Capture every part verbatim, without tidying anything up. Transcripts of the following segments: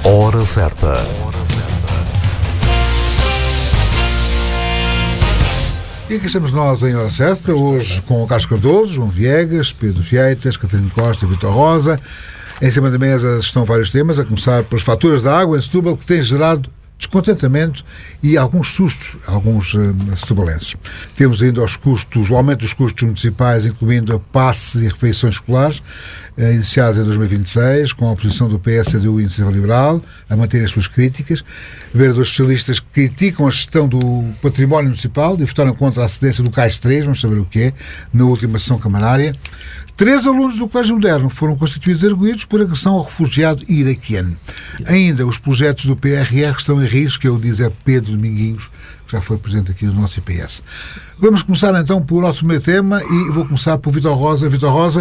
Hora certa. E aqui estamos nós em Hora Certa, hoje com o Carlos Cardoso, João Viegas, Pedro Vieitas, Catarina Costa e Vitor Rosa. Em cima da mesa estão vários temas, a começar pelas faturas da água em Setúbal, que têm gerado descontentamento e alguns sustos, alguns uh, setubalenses. Temos ainda os custos, o aumento dos custos municipais, incluindo a passes e refeições escolares, uh, iniciados em dois mil e vinte e seis, com a oposição do P S, C D U e Iniciativa Liberal, a manter as suas críticas. Vereadores socialistas que criticam a gestão do património municipal e votaram contra a cedência do Cais três, vamos saber o que é, na última sessão camarária. Três alunos do Colégio Moderno foram constituídos arguidos por agressão ao refugiado iraquiano. Ainda os projetos do P R R estão em risco, que eu diz é Pedro Dominguinhos, que já foi presente aqui do nosso I P S. Vamos começar então pelo nosso primeiro tema e vou começar por Vitor Rosa. Vitor Rosa,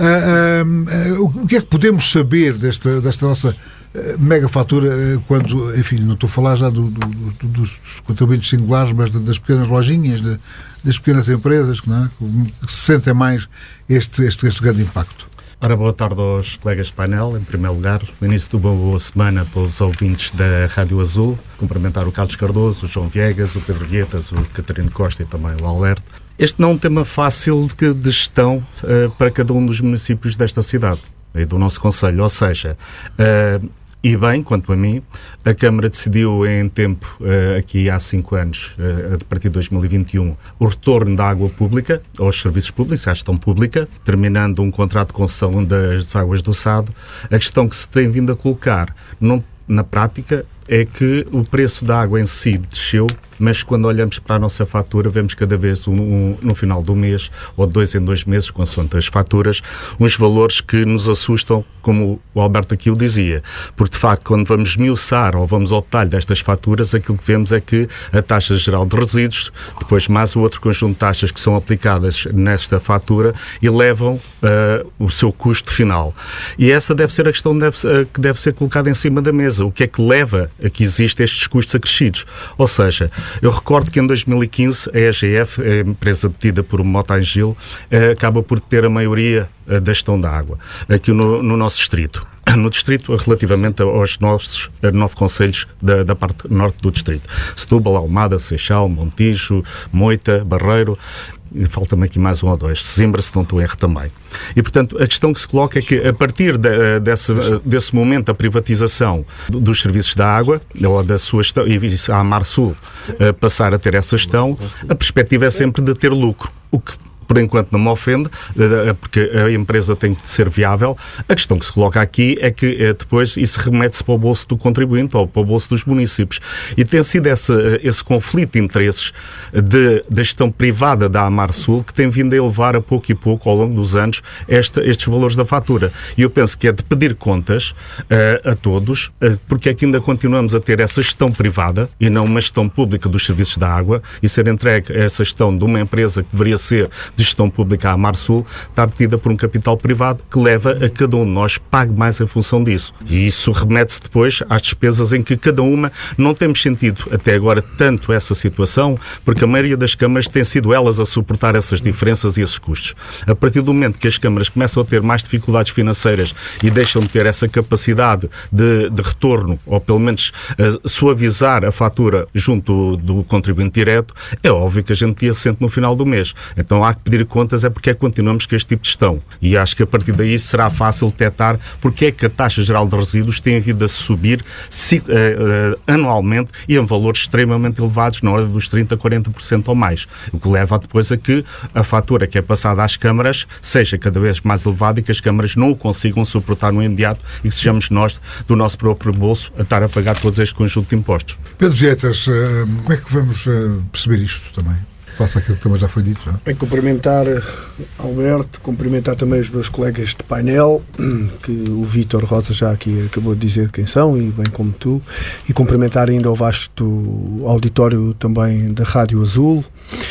uh, uh, uh, o que é que podemos saber desta, desta nossa uh, mega fatura, uh, quando, enfim, não estou a falar já do, do, do, dos contribuintes singulares, mas das pequenas lojinhas, de, das pequenas empresas, não é? Que sentem mais este, este, este grande impacto. Ora, boa tarde aos colegas de painel. Em primeiro lugar, o início de uma boa semana para os ouvintes da Rádio Azul. Cumprimentar o Carlos Cardoso, o João Viegas, o Pedro Vieitas, o Catarina Costa e também o Alberto. Este não é um tema fácil de, de gestão uh, para cada um dos municípios desta cidade e do nosso concelho, ou seja... Uh, E bem, quanto a mim, a Câmara decidiu em tempo, uh, aqui há cinco anos, uh, a partir de dois mil e vinte e um, o retorno da água pública aos serviços públicos, à gestão pública, terminando um contrato de concessão das águas do Sado. A questão que se tem vindo a colocar, não, na prática, é que o preço da água em si desceu, mas quando olhamos para a nossa fatura, vemos cada vez um, um, no final do mês, ou de dois em dois meses, consoante as faturas, uns valores que nos assustam, como o Alberto aqui o dizia. Porque, de facto, quando vamos esmiuçar ou vamos ao detalhe destas faturas, aquilo que vemos é que a taxa geral de resíduos, depois mais o outro conjunto de taxas que são aplicadas nesta fatura, elevam uh, o seu custo final. E essa deve ser a questão deve, uh, que deve ser colocada em cima da mesa. O que é que leva a que existem estes custos acrescidos? Ou seja, eu recordo que em dois mil e quinze a E G F, a empresa detida por Mota-Engil, acaba por ter a maioria da gestão da água aqui no, no nosso distrito. No distrito, relativamente aos nossos nove concelhos da, da parte norte do distrito. Setúbal, Almada, Seixal, Montijo, Moita, Barreiro... E falta-me aqui mais um ou dois, Sesimbra, se não estou erro também. E, portanto, a questão que se coloca é que, a partir de, desse, desse momento da privatização dos serviços da água, ou da sua gestão, e a Amar Sul a passar a ter essa gestão, a perspectiva é sempre de ter lucro, o que por enquanto não me ofende, porque a empresa tem que ser viável. A questão que se coloca aqui é que depois isso remete-se para o bolso do contribuinte ou para o bolso dos municípios. E tem sido esse, esse conflito de interesses de, da gestão privada da Amar Sul que tem vindo a elevar a pouco e pouco, ao longo dos anos, esta, estes valores da fatura. E eu penso que é de pedir contas uh, a todos, uh, porque é que ainda continuamos a ter essa gestão privada e não uma gestão pública dos serviços da água, e ser entregue essa gestão de uma empresa que deveria ser de gestão pública à Amar Sul, está detida por um capital privado que leva a cada um de nós pague mais em função disso. E isso remete-se depois às despesas em que cada uma não temos sentido até agora tanto essa situação, porque a maioria das câmaras tem sido elas a suportar essas diferenças e esses custos. A partir do momento que as câmaras começam a ter mais dificuldades financeiras e deixam de ter essa capacidade de, de retorno, ou pelo menos uh, suavizar a fatura junto do, do contribuinte direto, é óbvio que a gente ia sente no final do mês. Então há que pedir contas é porque é que continuamos com este tipo de gestão. E acho que a partir daí será fácil detectar porque é que a taxa geral de resíduos tem vindo a subir si, uh, uh, anualmente e em valores extremamente elevados, na ordem dos trinta por cento, quarenta por cento ou mais. O que leva depois a que a fatura que é passada às câmaras seja cada vez mais elevada e que as câmaras não o consigam suportar no imediato e que sejamos nós, do nosso próprio bolso, a estar a pagar todos este conjunto de impostos. Pedro Vieitas, uh, como é que vamos uh, perceber isto também? Faça aquilo que também já foi dito. Não é? Bem, cumprimentar Alberto, cumprimentar também os meus colegas de painel, que o Vitor Rosa já aqui acabou de dizer quem são, e bem como tu, e cumprimentar ainda o vasto auditório também da Rádio Azul.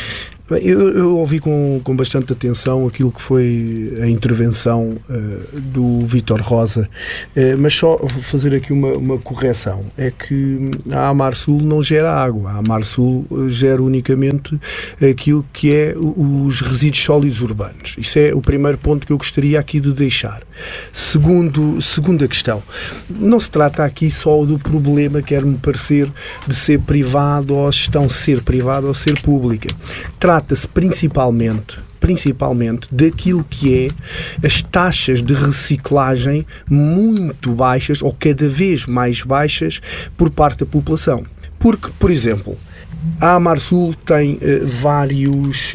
Eu, eu ouvi com, com bastante atenção aquilo que foi a intervenção uh, do Vítor Rosa, uh, mas só fazer aqui uma, uma correção, é que a Amarsul não gera água, a Amarsul gera unicamente aquilo que é os resíduos sólidos urbanos. Isso é o primeiro ponto que eu gostaria aqui de deixar. Segundo, segunda questão, não se trata aqui só do problema, quer-me parecer, de ser privado ou gestão ser privada ou ser pública. Trata-se principalmente, principalmente daquilo que é as taxas de reciclagem muito baixas ou cada vez mais baixas por parte da população. Porque, por exemplo, a Amarsul tem uh, vários uh,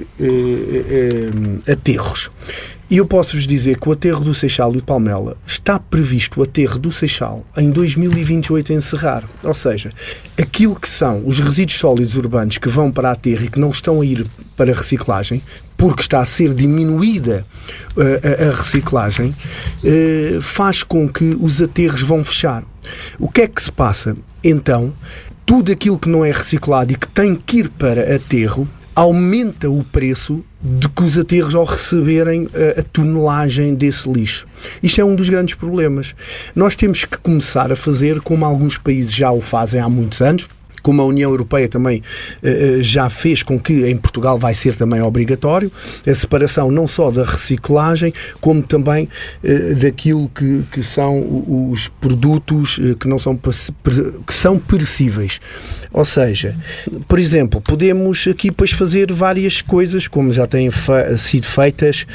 uh, aterros. E eu posso-vos dizer que o aterro do Seixal e de Palmela está previsto o aterro do Seixal em dois mil e vinte e oito a encerrar. Ou seja, aquilo que são os resíduos sólidos urbanos que vão para aterro e que não estão a ir para reciclagem, porque está a ser diminuída uh, a, a reciclagem, uh, faz com que os aterros vão fechar. O que é que se passa? Então, tudo aquilo que não é reciclado e que tem que ir para aterro aumenta o preço de que os aterros ao receberem a, a tonelagem desse lixo. Isto é um dos grandes problemas. Nós temos que começar a fazer como alguns países já o fazem há muitos anos, como a União Europeia também uh, já fez com que em Portugal vai ser também obrigatório, a separação não só da reciclagem, como também uh, daquilo que, que são os produtos uh, que, não são, que são perecíveis. Ou seja, por exemplo, podemos aqui depois fazer várias coisas, como já têm fe- sido feitas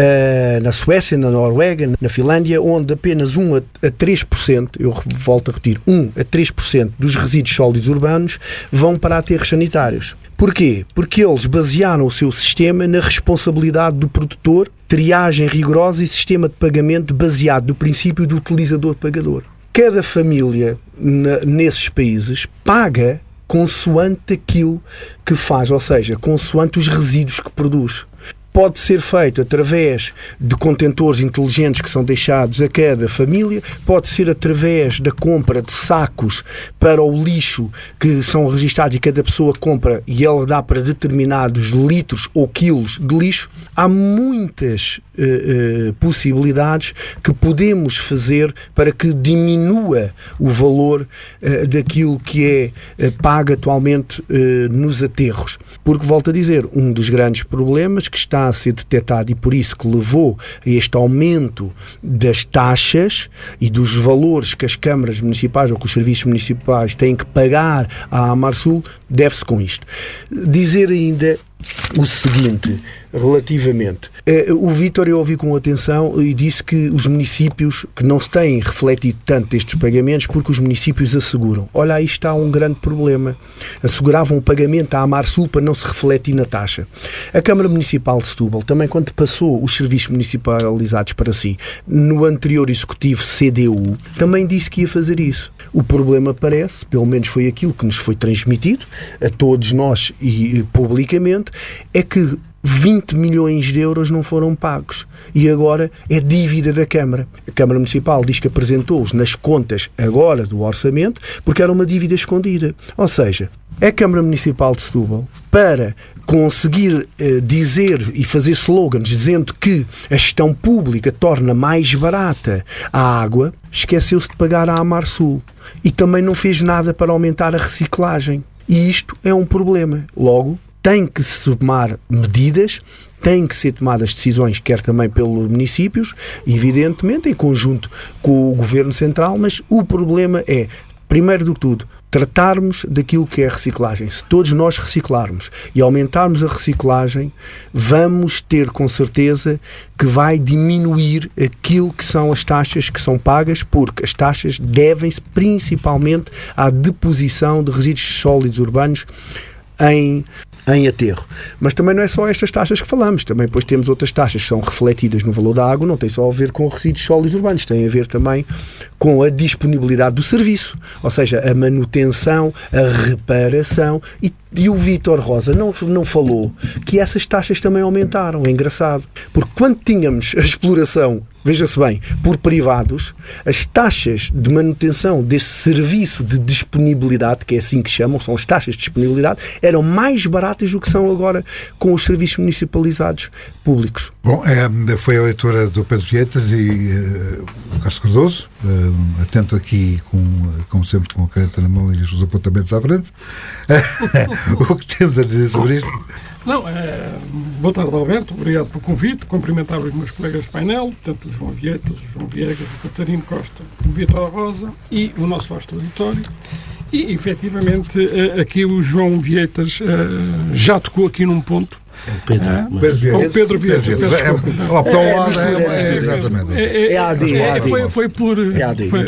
uh, na Suécia, na Noruega, na Finlândia, onde apenas um a três por cento, eu volto a repetir, um a três por cento dos resíduos sólidos urbanos vão para aterros sanitários. Porquê? Porque eles basearam o seu sistema na responsabilidade do produtor, triagem rigorosa e sistema de pagamento baseado no princípio do utilizador-pagador. Cada família na, nesses países paga consoante aquilo que faz, ou seja, consoante os resíduos que produz. Pode ser feito através de contentores inteligentes que são deixados a cada família, pode ser através da compra de sacos para o lixo que são registados e cada pessoa compra e ela dá para determinados litros ou quilos de lixo. Há muitas uh, uh, possibilidades que podemos fazer para que diminua o valor uh, daquilo que é uh, pago atualmente uh, nos aterros. Porque, volto a dizer, um dos grandes problemas que está a ser detectado e por isso que levou a este aumento das taxas e dos valores que as câmaras municipais ou que os serviços municipais têm que pagar à Amarsul, deve-se com isto. Dizer ainda o seguinte, relativamente, o Vítor eu ouvi com atenção e disse que os municípios que não se têm refletido tanto destes pagamentos porque os municípios asseguram. Olha, aí está um grande problema. Asseguravam o pagamento à Amarsul para não se refletir na taxa. A Câmara Municipal de Setúbal também, quando passou os serviços municipalizados para si, no anterior executivo C D U, também disse que ia fazer isso. O problema parece, pelo menos foi aquilo que nos foi transmitido a todos nós e publicamente, é que vinte milhões de euros não foram pagos e agora é dívida da Câmara. A Câmara Municipal diz que apresentou-os nas contas agora do orçamento porque era uma dívida escondida. Ou seja, a Câmara Municipal de Setúbal, para conseguir eh, dizer e fazer slogans dizendo que a gestão pública torna mais barata a água, esqueceu-se de pagar à Amarsul e também não fez nada para aumentar a reciclagem. E isto é um problema. Logo, tem que se tomar medidas, têm que ser tomadas decisões, quer também pelos municípios, evidentemente, em conjunto com o Governo Central, mas o problema é, primeiro do que tudo, tratarmos daquilo que é a reciclagem. Se todos nós reciclarmos e aumentarmos a reciclagem, vamos ter com certeza que vai diminuir aquilo que são as taxas que são pagas, porque as taxas devem-se principalmente à deposição de resíduos sólidos urbanos em em aterro. Mas também não é só estas taxas que falamos, também depois temos outras taxas que são refletidas no valor da água, não tem só a ver com resíduos sólidos urbanos, tem a ver também com a disponibilidade do serviço, ou seja, a manutenção, a reparação e E o Vítor Rosa não, não falou que essas taxas também aumentaram. É engraçado. Porque quando tínhamos a exploração, veja-se bem, por privados, as taxas de manutenção desse serviço de disponibilidade, que é assim que chamam, são as taxas de disponibilidade, eram mais baratas do que são agora com os serviços municipalizados públicos. Bom, é, foi a leitura do Pedro Vieitas e uh, do Carlos Cardoso, uh, atento aqui, com, como sempre, com a caneta na mão e os apontamentos à frente. O que temos a dizer sobre isto? Não, é, boa tarde, Alberto. Obrigado pelo convite. Cumprimentar os meus colegas de painel, tanto o João Vieitas, o João Viegas, o Catarino Costa, o Vítor Rosa e o nosso vasto auditório. E, efetivamente, aqui o João Vieitas já tocou aqui num ponto. O Pedro, ah, mas... Pedro Vieitas. Pedro Vieitas. Exatamente. É A D. Foi por... É A D.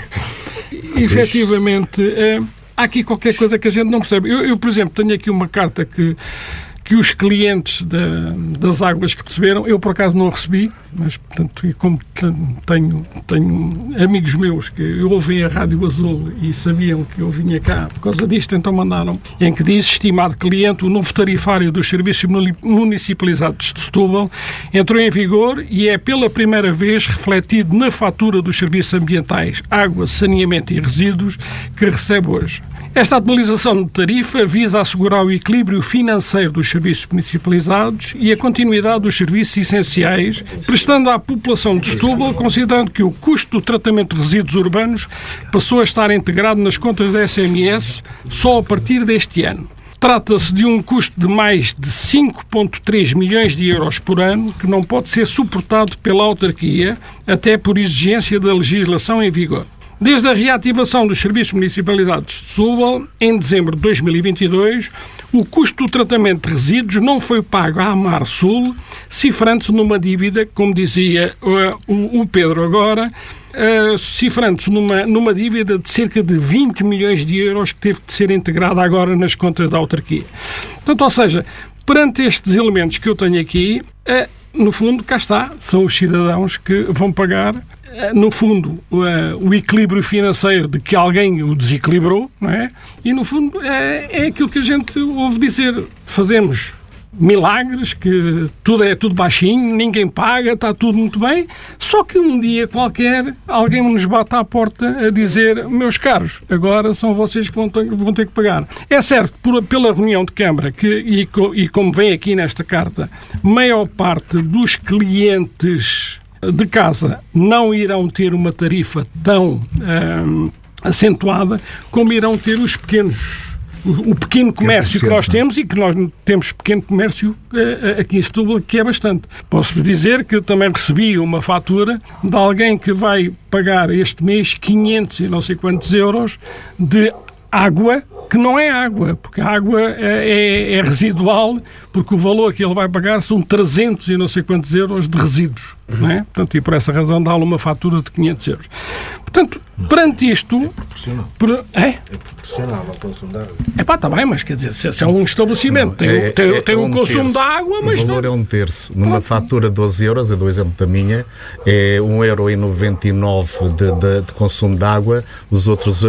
Efetivamente, há aqui qualquer coisa que a gente não percebe. Eu, eu por exemplo, tenho aqui uma carta que... que os clientes da, das águas que receberam, eu por acaso não recebi, mas portanto, como tenho, tenho amigos meus que ouvem a Rádio Azul e sabiam que eu vinha cá por causa disto, então mandaram, em que diz: estimado cliente, o novo tarifário dos serviços municipalizados de Setúbal entrou em vigor e é pela primeira vez refletido na fatura dos serviços ambientais, água, saneamento e resíduos que recebe hoje. Esta atualização de tarifa visa assegurar o equilíbrio financeiro dos serviços municipalizados e a continuidade dos serviços essenciais, prestando à população de Setúbal, considerando que o custo do tratamento de resíduos urbanos passou a estar integrado nas contas da S M S só a partir deste ano. Trata-se de um custo de mais de cinco vírgula três milhões de euros por ano, que não pode ser suportado pela autarquia, até por exigência da legislação em vigor. Desde a reativação dos serviços municipalizados de Setúbal, em dezembro de dois mil e vinte e dois, o custo do tratamento de resíduos não foi pago à Amar Sul, cifrando-se numa dívida, como dizia uh, o, o Pedro agora, uh, cifrando-se numa, numa dívida de cerca de vinte milhões de euros que teve de ser integrada agora nas contas da autarquia. Portanto, ou seja, perante estes elementos que eu tenho aqui, uh, no fundo, cá está, são os cidadãos que vão pagar, no fundo, o equilíbrio financeiro de que alguém o desequilibrou, não é? E, no fundo, é, é aquilo que a gente ouve dizer. Fazemos milagres, que tudo é tudo baixinho, ninguém paga, está tudo muito bem, só que um dia qualquer alguém nos bate à porta a dizer: meus caros, agora são vocês que vão ter, vão ter que pagar. É certo, por, pela reunião de Câmara, que, e, e como vem aqui nesta carta, maior parte dos clientes de casa não irão ter uma tarifa tão hum, acentuada como irão ter os pequenos, o, o pequeno comércio que nós temos, e que nós temos pequeno comércio uh, aqui em Setúbal, que é bastante. Posso-vos dizer que também recebi uma fatura de alguém que vai pagar este mês quinhentos e não sei quantos euros de água, que não é água, porque a água é, é, é residual, porque o valor que ele vai pagar são trezentos e não sei quantos euros de resíduos, não é? Portanto, e por essa razão dá-lhe uma fatura de quinhentos euros. Portanto, perante isto... É proporcional. Per, é? É proporcional ao consumo da água. É pá, está bem, mas quer dizer, se é um estabelecimento, tem, é, tem, é, tem é um, um consumo de água, mas... O valor não... é um terço. Numa Pronto. fatura de doze euros, eu dou o exemplo da minha, é um euro e noventa e nove de, de, de consumo de água, os outros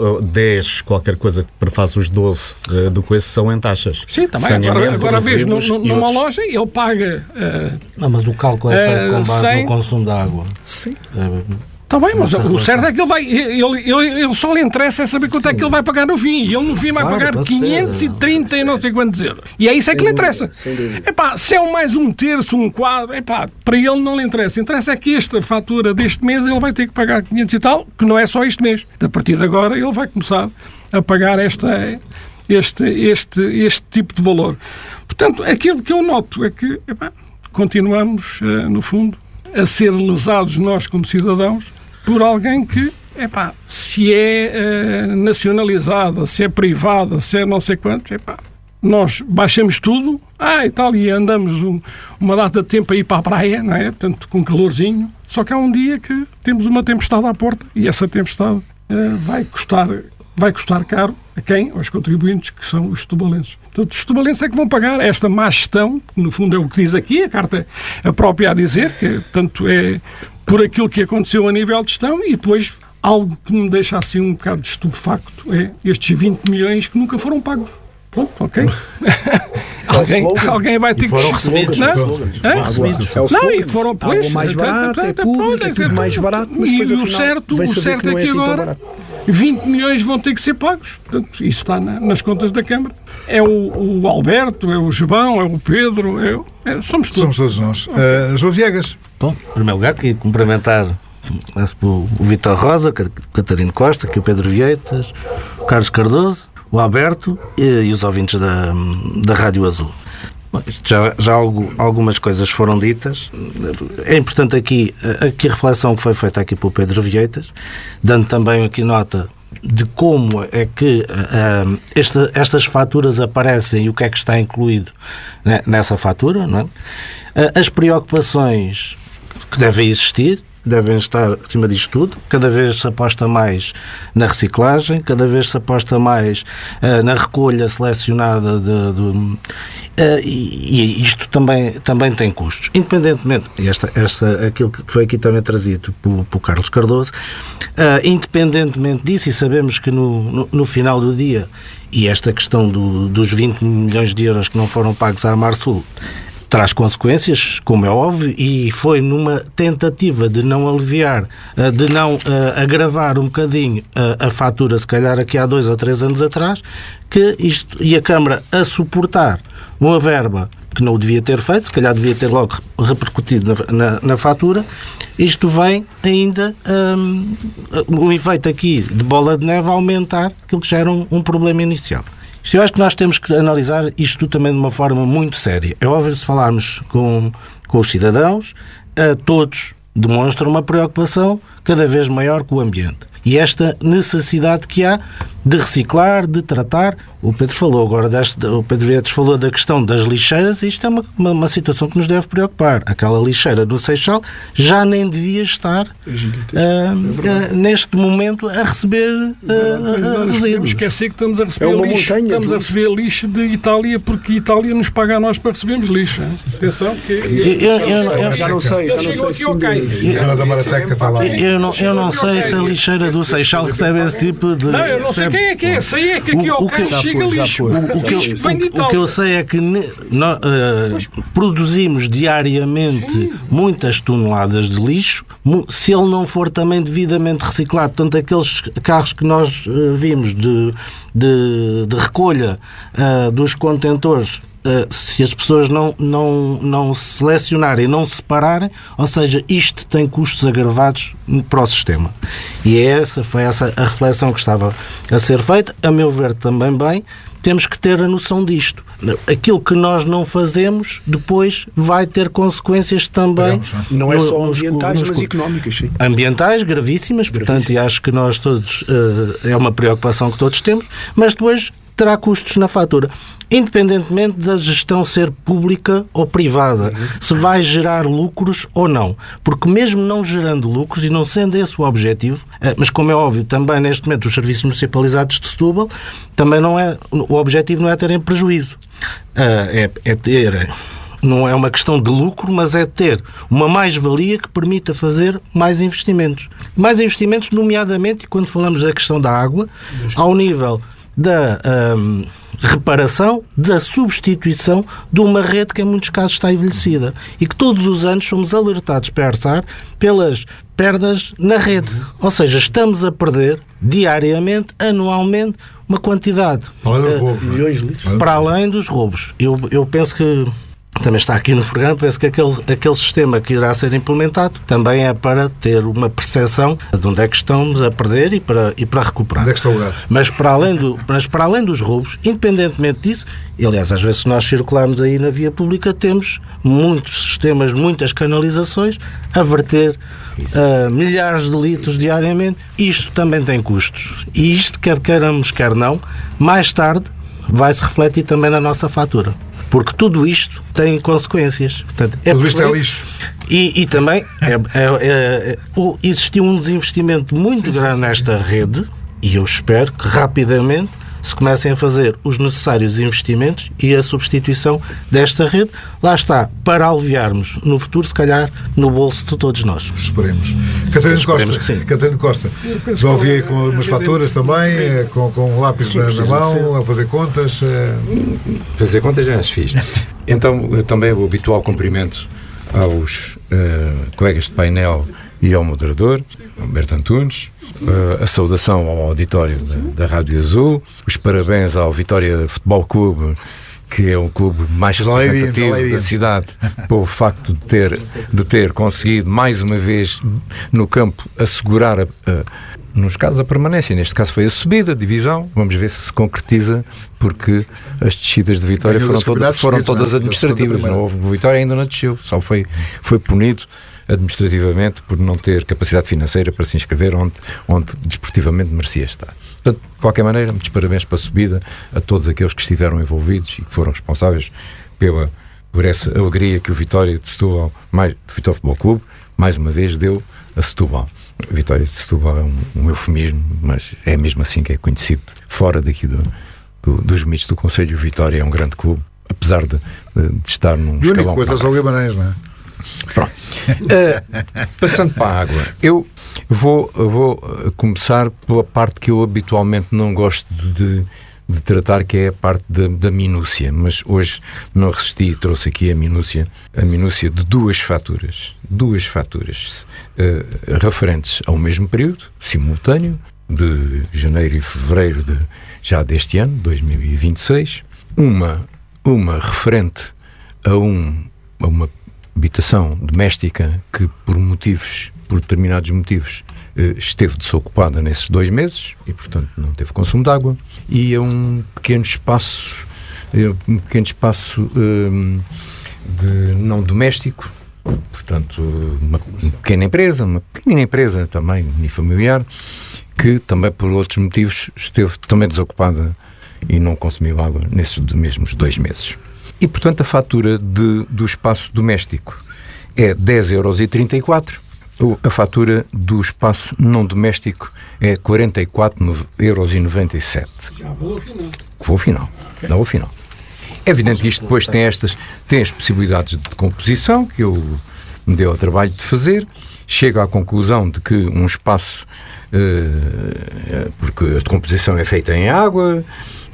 dez, qualquer coisa que faz os doze do coisa, são em taxas. Sim, está bem. Agora, agora vês, numa outros... loja, ele paga... Uh, não, mas o cálculo é feito uh, com base cem... no consumo de água. Sim. É, Está bem, mas o certo é que ele vai, ele, ele, ele só lhe interessa é saber quanto Sim. é que ele vai pagar no fim. E ele no fim vai claro, pagar quinhentos e trinta e não sei quantos euros. E é isso é que lhe interessa. Epá, se é um mais um terço, um quadro, epá, para ele não lhe interessa. Interessa é que esta fatura deste mês ele vai ter que pagar quinhentos e tal, que não é só este mês. A partir de agora ele vai começar a pagar esta, este, este, este tipo de valor. Portanto, aquilo que eu noto é que epá, continuamos, no fundo, a ser lesados nós como cidadãos por alguém que, epá, se é uh, nacionalizada, se é privada, se é não sei quanto, epá, nós baixamos tudo, ah, e tal, e andamos um, uma data de tempo a ir para a praia, não é? Portanto, com calorzinho, só que há um dia que temos uma tempestade à porta, e essa tempestade uh, vai custar, vai custar caro a quem? Aos contribuintes, que são os setubalenses. Portanto, os setubalenses é que vão pagar esta má gestão, que no fundo é o que diz aqui, a carta a própria a dizer, que, portanto, é por aquilo que aconteceu a nível de gestão, e depois algo que me deixa assim um bocado de estupefacto é estes vinte milhões que nunca foram pagos. Pronto, ok. alguém, alguém vai ter que... Foram recebidos. Não, Foram recebidos. É o não slogan. e foram, pois... Água mais barata, é público, é tudo mais barato, mas e depois, o afinal, certo, vai o saber certo que não é é que assim tão agora barato. vinte milhões vão ter que ser pagos. Portanto, isso está na, nas contas da Câmara. É o, o Alberto, é o João, é o Pedro, é, o- é- somos todos. Somos todos nós. Uh, João Viegas. Bom, em primeiro lugar, queria cumprimentar o Vítor Rosa, o Catarino Costa, aqui o Pedro Vieitas, o Carlos Cardoso, o Alberto e, e os ouvintes da, da Rádio Azul. Bom, isto já já algo, algumas coisas foram ditas. É importante aqui, aqui a reflexão que foi feita aqui pelo Pedro Vieitas, dando também aqui nota de como é que uh, esta, estas faturas aparecem e o que é que está incluído, né, nessa fatura, não é? Uh, as preocupações que devem existir, devem estar acima disto tudo. Cada vez se aposta mais na reciclagem, cada vez se aposta mais uh, na recolha selecionada de, de, uh, e, e isto também, também tem custos. Independentemente, esta, esta, aquilo que foi aqui também trazido pelo, pelo Carlos Cardoso, uh, independentemente disso, e sabemos que no, no, no final do dia, e esta questão do, dos vinte milhões de euros que não foram pagos à Marsul traz consequências, como é óbvio, e foi numa tentativa de não aliviar, de não uh, agravar um bocadinho a, a fatura, se calhar aqui há dois ou três anos atrás, que isto, e a Câmara a suportar uma verba que não o devia ter feito, se calhar devia ter logo repercutido na, na, na fatura. Isto vem ainda, um, um efeito aqui de bola de neve, a aumentar aquilo que já era um, um problema inicial. Eu acho que nós temos que analisar isto também de uma forma muito séria. É óbvio, se falarmos com, com os cidadãos, a todos demonstram uma preocupação cada vez maior com o ambiente. E esta necessidade que há de reciclar, de tratar. O Pedro falou agora, deste, o Pedro Vietes falou da questão das lixeiras, e isto é uma, uma, uma situação que nos deve preocupar. Aquela lixeira do Seixal já nem devia estar uh, uh, neste momento a receber uh, Não nos podemos esquecer que estamos a receber É uma lixo. montanha, Estamos a tudo. receber lixo de Itália, porque a Itália nos paga a nós para recebermos lixo. hein? Atenção, que Eu- eu- eu- eu- Já não sei, já Eles não chegam sei aqui ao cais. A Zona da Marateca está lá. Eu não, eu não sei se a lixeira do Seixal recebe esse tipo de... Não, eu não sei recebe- quem é que é. Sei é que aqui O- ao o que- cais já chega foi, já lixo. foi. O que, eu, Isto vem de o- o que Itália. eu sei é que ne- no- uh, produzimos diariamente muitas toneladas de lixo. Mu- Se ele não for também devidamente reciclado, tanto aqueles carros que nós uh, vimos de, de, de recolha uh, dos contentores, uh, se as pessoas não, não, não selecionarem, não separarem, ou seja, isto tem custos agravados para o sistema. E é essa, foi essa a reflexão que estava a ser feita. A meu ver, também bem, temos que ter a noção disto. Aquilo que nós não fazemos, depois vai ter consequências também. Não é no- só nos- ambientais, nos- mas económicas, sim. ambientais gravíssimas, portanto, e acho que nós todos, eh, é uma preocupação que todos temos, mas depois terá custos na fatura, independentemente da gestão ser pública ou privada, se vai gerar lucros ou não, porque mesmo não gerando lucros e não sendo esse o objetivo, eh, mas como é óbvio, também neste momento os serviços municipalizados de Setúbal, também não é, o objetivo não é terem prejuízo, eh, é, é ter... Não é uma questão de lucro, mas é ter uma mais-valia que permita fazer mais investimentos. Mais investimentos, nomeadamente, quando falamos da questão da água, ao nível da hum, reparação, da substituição de uma rede que em muitos casos está envelhecida e que todos os anos somos alertados para a ARSAR pelas perdas na rede. Ou seja, estamos a perder diariamente, anualmente, uma quantidade Além dos eh, roubos, não é? Milhões de litros. para além dos roubos. Eu, eu penso que também está aqui no programa, penso que aquele, aquele sistema que irá ser implementado também é para ter uma percepção de onde é que estamos a perder e para, e para recuperar. Onde é que está o gato? Mas para, além do, mas para além dos roubos, independentemente disso, e aliás, às vezes se nós circularmos aí na via pública, temos muitos sistemas, muitas canalizações a verter uh, milhares de litros diariamente. Isto também tem custos. E isto, quer queiramos, quer não, mais tarde vai-se refletir também na nossa fatura. Porque tudo isto tem consequências. Portanto, é Tudo isto é perceber- lixo. E, e também é, é, é, o- existiu um desinvestimento muito grande nesta rede, e eu espero que rapidamente se comecem a fazer os necessários investimentos e a substituição desta rede, lá está, para aliviarmos no futuro, se calhar, no bolso de todos nós. Esperemos. Catarina Costa, que sim. Catarina Costa, já ouvi aí com umas faturas também, com, com um lápis sim, na, na mão, a fazer contas. É... Fazer contas já as fiz. Então, também o habitual cumprimento aos uh, colegas de painel e ao moderador, Humberto Antunes, uh, a saudação ao auditório da, da Rádio Azul, os parabéns ao Vitória Futebol Clube, que é o clube mais representativo da cidade, pelo facto de ter, de ter conseguido mais uma vez no campo assegurar, a, a, nos casos, a permanência. Neste caso foi a subida, a divisão. Vamos ver se se concretiza, porque as descidas de Vitória foram, toda, foram todas não, administrativas. Não houve, o Vitória ainda não desceu, só foi, foi punido administrativamente por não ter capacidade financeira para se inscrever onde, onde desportivamente merecia estar. Portanto, de qualquer maneira, muitos parabéns pela subida a todos aqueles que estiveram envolvidos e que foram responsáveis pela, por essa alegria que o Vitória de Setúbal, mais, o Vitória Futebol Clube, mais uma vez deu a Setúbal. A Vitória de Setúbal é um, um eufemismo, mas é mesmo assim que é conhecido fora daqui do, do, dos limites do Conselho. O Vitória é um grande clube, apesar de, de, de estar num e escalão. O único coisa é o Guimarães, não é? Pronto. Uh, passando para a água, eu vou, vou começar pela parte que eu habitualmente não gosto de, de tratar, que é a parte da, da minúcia, mas hoje não resisti e trouxe aqui a minúcia, a minúcia de duas faturas, duas faturas uh, referentes ao mesmo período, simultâneo, de janeiro e fevereiro de, já deste ano, dois mil e vinte e seis, uma, uma referente a, um, a uma habitação doméstica que por motivos, por determinados motivos, esteve desocupada nesses dois meses e, portanto, não teve consumo de água, e a um pequeno espaço, um pequeno espaço um, de não doméstico, portanto, uma, uma pequena empresa, uma pequena empresa também unifamiliar, que também por outros motivos esteve também desocupada e não consumiu água nesses mesmos dois meses. E, portanto, a fatura de, do espaço doméstico é dez euros e trinta e quatro, a fatura do espaço não doméstico é quarenta e quatro euros e noventa e sete. Já vou ao final. Vou ao final. Okay. Não ao final. É evidente que isto depois tem, estas, tem as possibilidades de composição, que eu me dei ao trabalho de fazer. Chego à conclusão de que um espaço, uh, porque a decomposição é feita em água,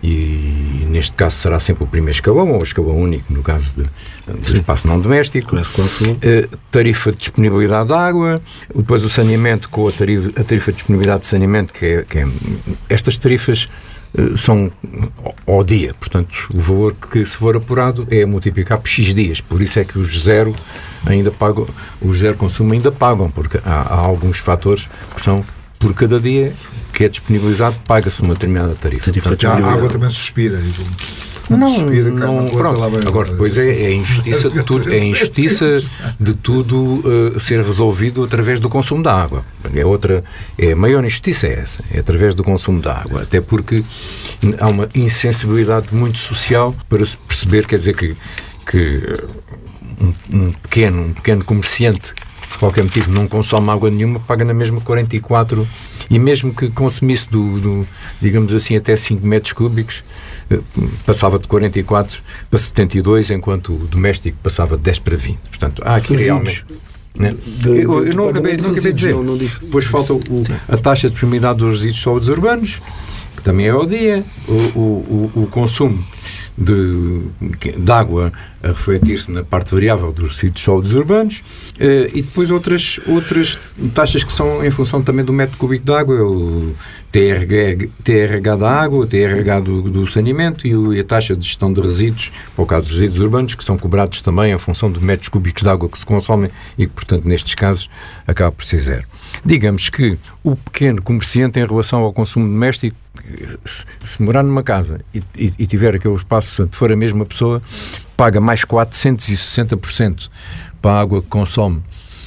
e neste caso será sempre o primeiro escalão, ou o escalão único no caso de, de espaço não doméstico, uh, tarifa de disponibilidade de água, depois o saneamento com a tarifa, a tarifa de disponibilidade de saneamento, que é, que é estas tarifas uh, são ao, ao dia, portanto o valor que se for apurado é multiplicar por X dias, por isso é que os zero ainda pagam, os zero consumo ainda pagam, porque há, há alguns fatores que são por cada dia que é disponibilizado, paga-se uma determinada tarifa. Portanto, a água também suspira. Não, suspira, não, pronto. Agora depois é, é injustiça de tudo, é injustiça de tudo uh, ser resolvido através do consumo da água. É outra, é a maior injustiça é essa, é através do consumo da água, até porque há uma insensibilidade muito social para se perceber, quer dizer que, que um, um pequeno, um pequeno comerciante, por qualquer motivo, não consome água nenhuma, paga na mesma quarenta e quatro, e mesmo que consumisse, do, do, digamos assim, até cinco metros cúbicos, passava de quarenta e quatro para setenta e dois, enquanto o doméstico passava de dez para vinte. Portanto, há aqui realmente... Né? Eu, eu não acabei, não acabei de dizer. Não, não Depois falta o, a taxa de disponibilidade dos resíduos sólidos urbanos, que também é ao dia, o, o, o, o consumo de, de água a refletir-se na parte variável dos resíduos sólidos urbanos, eh, e depois outras, outras taxas que são em função também do metro cúbico de água, o T R H, T R H da água, o T R H do, do saneamento e, o, e a taxa de gestão de resíduos, para o caso dos resíduos urbanos, que são cobrados também em função de metros cúbicos de água que se consomem e que, portanto, nestes casos, acaba por ser zero. Digamos que o pequeno comerciante, em relação ao consumo doméstico, se, se morar numa casa e, e, e tiver aquele espaço, se for a mesma pessoa, paga mais quatrocentos e sessenta por cento para a água que consome,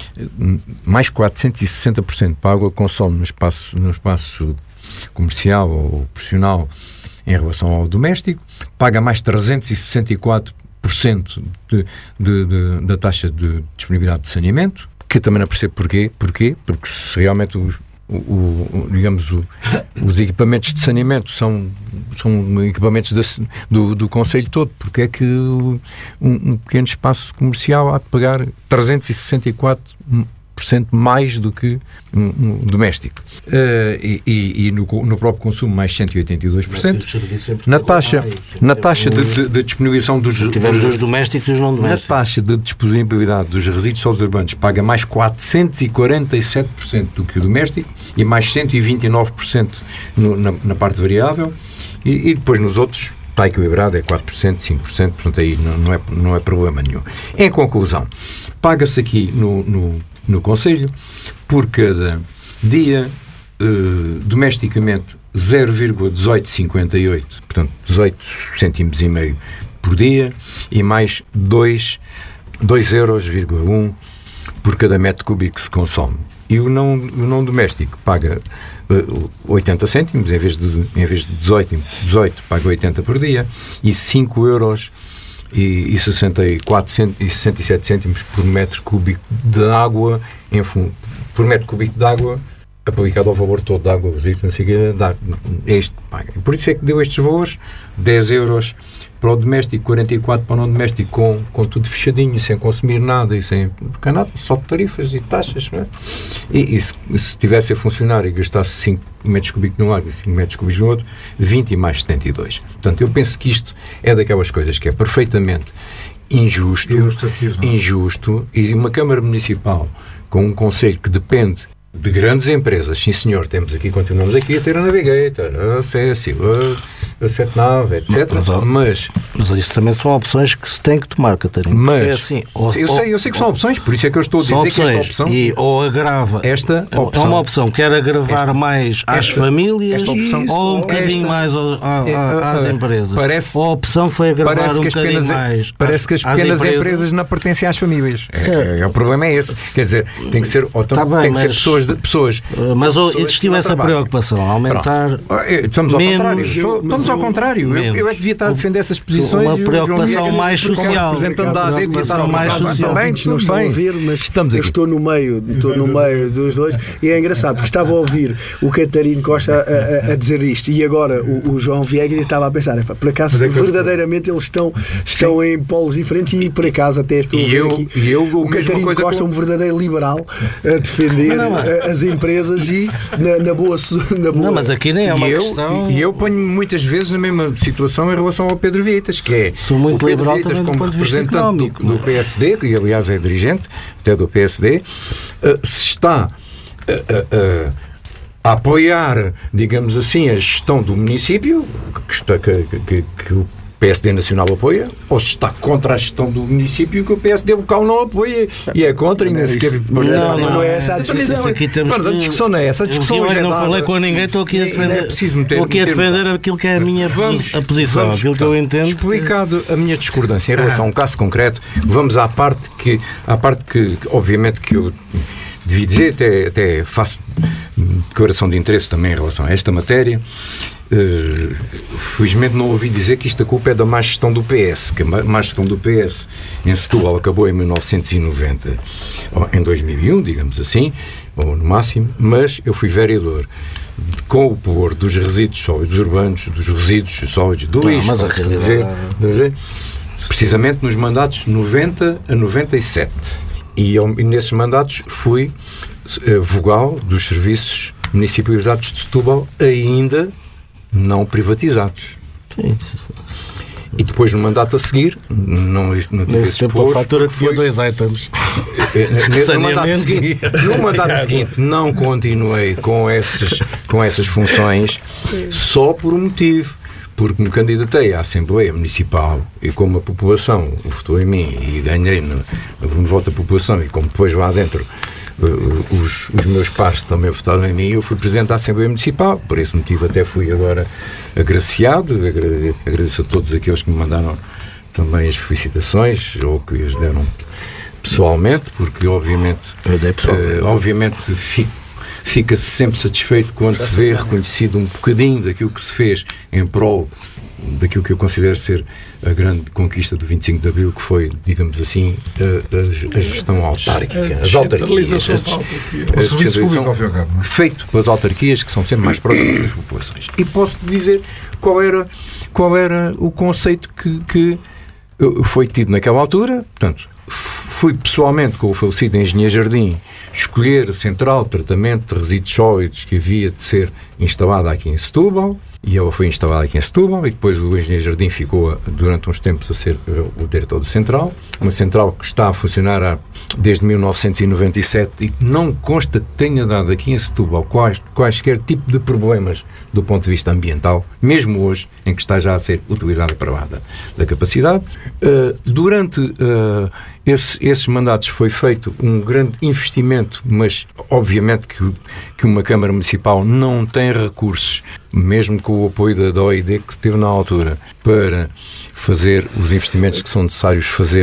mais quatrocentos e sessenta por cento para a água que consome no espaço, no espaço comercial ou profissional em relação ao doméstico, paga mais trezentos e sessenta e quatro por cento de, de, de, da taxa de disponibilidade de saneamento, que eu também não percebo porquê, porquê, porque se realmente os, o, o, digamos, o, os equipamentos de saneamento são, são equipamentos de, do, do Conselho todo, porque é que um, um pequeno espaço comercial há de pagar trezentos e sessenta e quatro por cento mais do que um, um doméstico. Uh, e e, e no, no próprio consumo mais cento e oitenta e dois por cento. Na taxa, na taxa de, de, de disponibilização dos, tivemos os domésticos e os não domésticos. Na taxa de disponibilidade dos resíduos sólidos urbanos paga mais quatrocentos e quarenta e sete por cento do que o doméstico e mais cento e vinte e nove por cento no, na, na parte variável e, e depois nos outros está equilibrado, é quatro por cento, cinco por cento, portanto aí não, não, é, não é problema nenhum. Em conclusão, paga-se aqui no, no no Conselho, por cada dia, uh, domesticamente zero vírgula dezoito cinquenta e oito, portanto dezoito cêntimos e meio por dia, e mais dois euros, um por cada metro cúbico que se consome. E o não, o não doméstico paga uh, oitenta cêntimos, em vez de, em vez de dezoito, dezoito, paga oitenta por dia, e cinco euros e sessenta e quatro e sessenta e sete cêntimos por metro cúbico de água, em fundo, por metro cúbico de água aplicado ao valor todo de água, não sei o que, este paga. Por isso é que deu estes valores, dez euros para o doméstico, quarenta e quatro para o não doméstico, com, com tudo fechadinho, sem consumir nada e sem nada, só tarifas e taxas, não é? E, e se, se estivesse a funcionar e gastasse cinco metros cúbicos num lado e cinco metros cúbicos no outro, vinte e mais setenta e dois. Portanto, eu penso que isto é daquelas coisas que é perfeitamente injusto, injusto, e uma Câmara Municipal com um Conselho que depende de grandes empresas, sim senhor, temos aqui, continuamos aqui a ter a Navigator, a Cécio, a, a Setnav, etcétera. Mas, mas, mas isso também são opções que se tem que tomar, Catarina. Mas, é assim, ou, eu, sei, eu sei que são opções, por isso é que eu estou a dizer que esta opção... E, ou agrava... Esta é opção, uma opção, quer agravar esta, mais às esta, famílias esta opção, ou um bocadinho esta, mais ao, ao, é, às uh, empresas. Parece, ou a opção foi agravar um bocadinho pequenas, mais Parece às, que as pequenas empresas. empresas não pertencem às famílias. É, é, o problema é esse. Quer dizer, tem que ser, ou, tá bem, tem que ser pessoas... De, pessoas mas pessoas existiu essa trabalho. preocupação, aumentar. Pronto. Estamos ao menos, contrário. Estou, estamos ao contrário. Eu, eu é que devia estar a defender essas posições. Uma preocupação mais social. Representando da A D, devia estar mais social. Bem, não estão a ouvir, mas estamos eu estou no meio, estou no meio dos dois. E é engraçado, porque estava a ouvir o Catarino Costa a, a, a dizer isto e agora o, o João Viegas estava a pensar, por acaso, é verdadeiramente eles estão, estão em polos diferentes e por acaso até estou a ver eu, aqui eu, o Catarino Costa, com... um verdadeiro liberal, a defender não, não, não. as empresas e Na, na, boa, na boa... Não, mas aqui nem é uma e eu, questão... E eu ponho muitas vezes na mesma situação em relação ao Pedro Vietas, que é... Sou muito liberal Vietas, também do como ponto de vista representante do, do P S D, que aliás é dirigente até do P S D, uh, se está uh, uh, uh, a apoiar, digamos assim, a gestão do município, que, está, que, que, que o P S D nacional apoia, ou se está contra a gestão do município que o P S D local não apoia e é contra e nem sequer... Não, não, não, não é essa a discussão. Aqui temos a discussão não é essa. A discussão eu não falei com ninguém, estou aqui a defender, estou aqui a defender aquilo que é a minha vamos, a posição, vamos, aquilo que eu entendo. Explicado a minha discordância em relação a um caso concreto, vamos à parte que, à parte que obviamente, que eu devia dizer, até, até faço declaração de interesse também em relação a esta matéria. Uh, felizmente não ouvi dizer que isto a culpa é da má gestão do P S, que a má gestão do P S em Setúbal acabou em mil novecentos e noventa, ou em dois mil e um, digamos assim, ou no máximo, mas eu fui vereador com o pavor dos resíduos sólidos urbanos, dos resíduos sólidos do lixo, mas a realidade... dizer, precisamente nos mandatos noventa a noventa e sete, e, eu, e nesses mandatos fui uh, vogal dos serviços municipalizados de Setúbal, ainda não privatizados. Sim. E depois no mandato a seguir, não, não tive esse tempo a fatura tinha foi... dois items. No mandato, seguinte, no mandato seguinte não continuei com, esses, com essas funções só por um motivo, porque me candidatei à Assembleia Municipal e como a população votou em mim e ganhei no, no voto da população e como depois lá dentro Os, os meus pares também votaram em mim e eu fui presidente da Assembleia Municipal. Por esse motivo até fui agora agraciado. Agradeço a todos aqueles que me mandaram também as felicitações ou que as deram pessoalmente, porque obviamente, uh, obviamente fico, fica-se sempre satisfeito quando se vê reconhecido um bocadinho daquilo que se fez em prol daquilo que eu considero ser a grande conquista do vinte e cinco de Abril, que foi, digamos assim, a, a, a gestão autárquica, as autarquias, a, a, o serviço público ao fim e ao cabo, feito pelas autarquias, que são sempre mais próximas das populações. E posso dizer qual era, qual era o conceito que, que foi tido naquela altura. Portanto, fui pessoalmente com o falecido engenheiro Jardim escolher a central de tratamento de resíduos sólidos que havia de ser instalada aqui em Setúbal, e ela foi instalada aqui em Setúbal, e depois o engenheiro Jardim ficou durante uns tempos a ser o diretor da central, uma central que está a funcionar há, desde mil novecentos e noventa e sete e que não consta que tenha dado aqui em Setúbal quais, quaisquer tipo de problemas do ponto de vista ambiental, mesmo hoje, em que está já a ser utilizada para lá da, da capacidade. Uh, durante uh, esse, esses mandatos foi feito um grande investimento, mas obviamente que, que uma Câmara Municipal não tem recursos, mesmo com o apoio da, da O I D que teve na altura, para fazer os investimentos que são necessários fazer